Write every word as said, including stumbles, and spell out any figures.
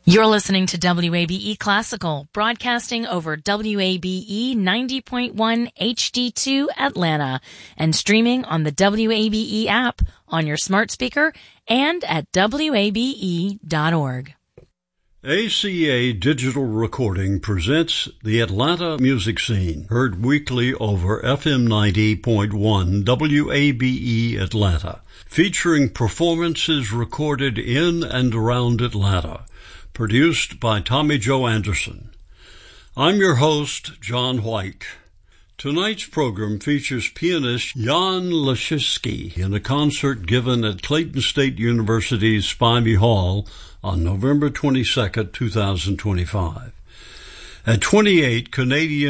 You're listening to W A B E Classical, broadcasting over W A B E ninety point one H D two Atlanta and streaming on the W A B E app on your smart speaker and at W A B E dot org. A C A Digital Recording presents the Atlanta music scene, heard weekly over F M ninety point one W A B E Atlanta, featuring performances recorded in and around Atlanta. Produced by Tommy Joe Anderson. I'm your host, John White. Tonight's program features pianist Jan Leszczynski in a concert given at Clayton State University's Spivey Hall on November twenty-second, two thousand twenty-five. At twenty-eight, Canadian